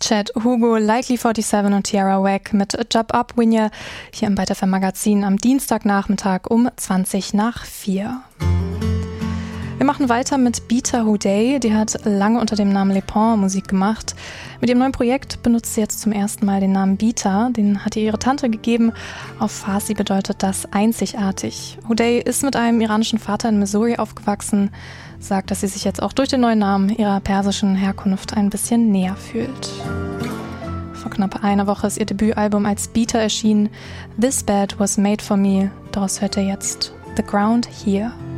Chad Hugo, Likely 47 und Tierra Whack mit Jump Up Winnie hier im Byte FM Magazin am Dienstagnachmittag um 4:20. Wir machen weiter mit Beata Houday, die hat lange unter dem Namen LePont Musik gemacht. Mit ihrem neuen Projekt benutzt sie jetzt zum ersten Mal den Namen Beata, den hat ihr ihre Tante gegeben. Auf Farsi bedeutet das einzigartig. Houday ist mit einem iranischen Vater in Missouri aufgewachsen, sagt, dass sie sich jetzt auch durch den neuen Namen ihrer persischen Herkunft ein bisschen näher fühlt. Vor knapp einer Woche ist ihr Debütalbum als Beata erschienen. This Bed Was Made For Me. Daraus hört ihr jetzt The Ground Here.